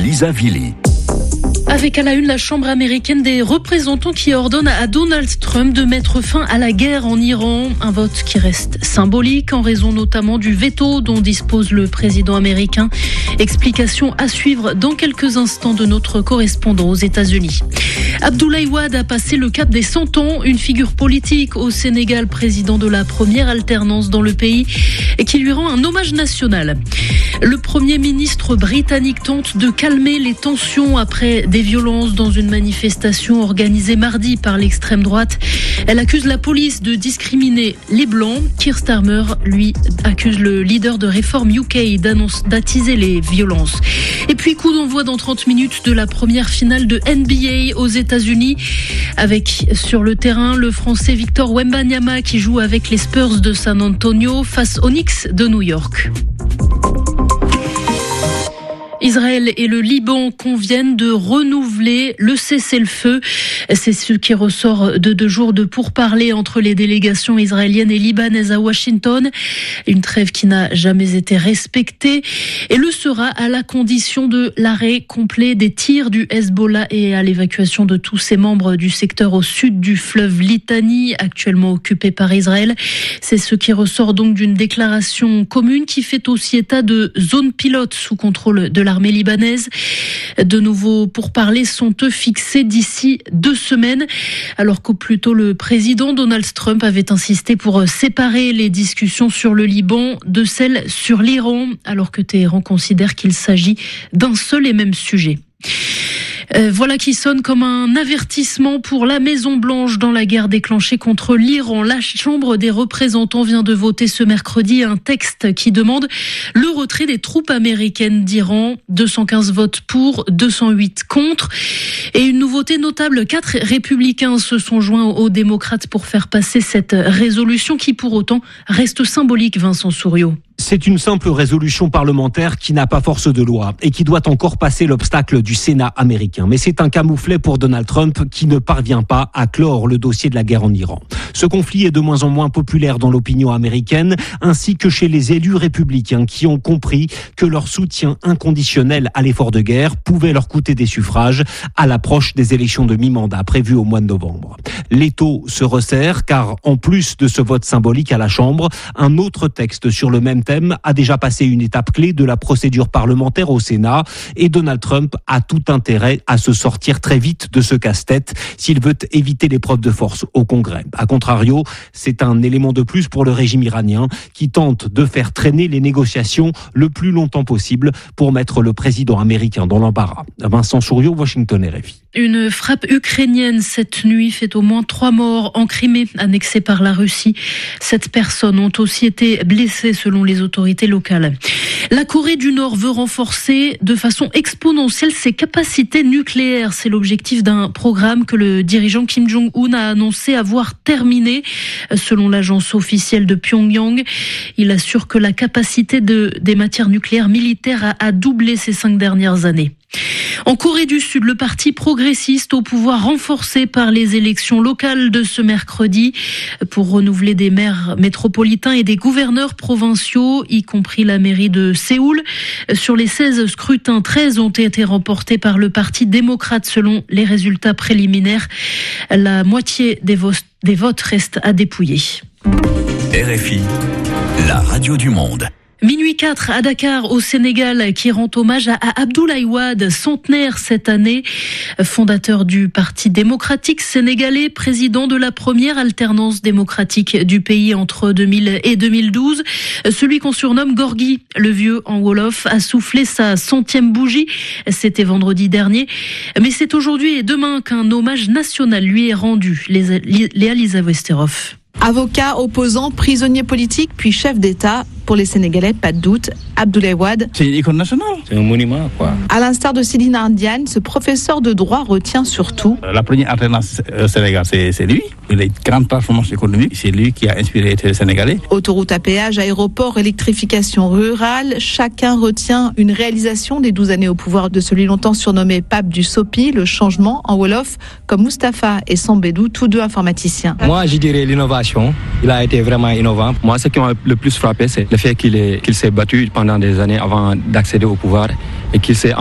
Lisa Vili. Avec à la une la Chambre américaine des représentants qui ordonne à Donald Trump de mettre fin à la guerre en Iran. Un vote qui reste symbolique en raison notamment du veto dont dispose le président américain. Explication à suivre dans quelques instants de notre correspondant aux États-Unis. Abdoulaye Wade a passé le cap des 100 ans, une figure politique au Sénégal, président de la première alternance dans le pays et qui lui rend un hommage national. Le Premier ministre britannique tente de calmer les tensions après des violences dans une manifestation organisée mardi par l'extrême droite. Elle accuse la police de discriminer les Blancs. Keir Starmer, lui, accuse le leader de Reform UK d'attiser les violences. Et puis, coup d'envoi dans 30 minutes de la première finale de NBA aux États-Unis. Avec sur le terrain le Français Victor Wembanyama qui joue avec les Spurs de San Antonio face aux Knicks de New York. Israël et le Liban conviennent de renouveler le cessez-le-feu. C'est ce qui ressort de 2 jours de pourparlers entre les délégations israéliennes et libanaises à Washington. Une trêve qui n'a jamais été respectée et le sera à la condition de l'arrêt complet des tirs du Hezbollah et à l'évacuation de tous ses membres du secteur au sud du fleuve Litani, actuellement occupé par Israël. C'est ce qui ressort donc d'une déclaration commune qui fait aussi état de zone pilote sous contrôle de l'armée libanaise. De nouveaux pourparlers sont fixés d'ici 2 semaines, alors qu'au plus tôt le président Donald Trump avait insisté pour séparer les discussions sur le Liban de celles sur l'Iran, alors que Téhéran considère qu'il s'agit d'un seul et même sujet. Voilà qui sonne comme un avertissement pour la Maison-Blanche dans la guerre déclenchée contre l'Iran. La Chambre des représentants vient de voter ce mercredi un texte qui demande le retrait des troupes américaines d'Iran. 215 votes pour, 208 contre. Et une nouveauté notable, 4 républicains se sont joints aux démocrates pour faire passer cette résolution qui pour autant reste symbolique, Vincent Souriau. C'est une simple résolution parlementaire qui n'a pas force de loi et qui doit encore passer l'obstacle du Sénat américain. Mais c'est un camouflet pour Donald Trump qui ne parvient pas à clore le dossier de la guerre en Iran. Ce conflit est de moins en moins populaire dans l'opinion américaine, ainsi que chez les élus républicains qui ont compris que leur soutien inconditionnel à l'effort de guerre pouvait leur coûter des suffrages à l'approche des élections de mi-mandat prévues au mois de novembre. L'étau se resserre car, en plus de ce vote symbolique à la Chambre, un autre texte sur le même thème a déjà passé une étape clé de la procédure parlementaire au Sénat et Donald Trump a tout intérêt à se sortir très vite de ce casse-tête s'il veut éviter l'épreuve de force au Congrès. A contrario, c'est un élément de plus pour le régime iranien qui tente de faire traîner les négociations le plus longtemps possible pour mettre le président américain dans l'embarras. Vincent Souriau, Washington RFI. Une frappe ukrainienne cette nuit fait au moins 3 morts en Crimée, annexée par la Russie. 7 personnes ont aussi été blessées selon les autorités locales. La Corée du Nord veut renforcer de façon exponentielle ses capacités nucléaires. C'est l'objectif d'un programme que le dirigeant Kim Jong-un a annoncé avoir terminé. Selon l'agence officielle de Pyongyang, il assure que la capacité des matières nucléaires militaires a doublé ces 5 dernières années. En Corée du Sud, le parti progressiste au pouvoir renforcé par les élections locales de ce mercredi pour renouveler des maires métropolitains et des gouverneurs provinciaux, y compris la mairie de Séoul. Sur les 16 scrutins, 13 ont été remportés par le parti démocrate selon les résultats préliminaires. La moitié des votes reste à dépouiller. RFI, la radio du monde. Minuit 4 à Dakar, au Sénégal, qui rend hommage à Abdoulaye Wade, centenaire cette année, fondateur du Parti démocratique sénégalais, président de la première alternance démocratique du pays entre 2000 et 2012. Celui qu'on surnomme Gorgui, le vieux en Wolof, a soufflé sa 100e bougie. C'était vendredi dernier. Mais c'est aujourd'hui et demain qu'un hommage national lui est rendu. Léa Lisa Westerhoff. Avocat, opposant, prisonnier politique, puis chef d'État, pour les Sénégalais, pas de doute, Abdoulaye Wade. C'est une icône nationale, c'est un monument, quoi. À l'instar de Céline Ardiane, ce professeur de droit retient surtout. La première alternance au Sénégal, c'est lui. Les grandes performances économiques, c'est lui qui a inspiré les Sénégalais. Autoroute à péage, aéroport, électrification rurale, chacun retient une réalisation des 12 années au pouvoir de celui longtemps surnommé pape du Sopi, le changement en Wolof, comme Moustapha et Sambédou, tous deux informaticiens. Moi, je dirais l'innovation. Il a été vraiment innovant. Moi, ce qui m'a le plus frappé, c'est le fait qu'il s'est battu pendant des années avant d'accéder au pouvoir et qu'il s'est